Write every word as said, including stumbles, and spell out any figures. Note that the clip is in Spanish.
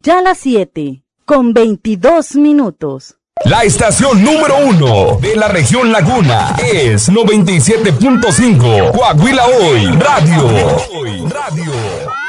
Ya las siete, con veintidós minutos. La estación número uno de la región Laguna es noventa y siete punto cinco Coahuila Hoy Radio. Radio.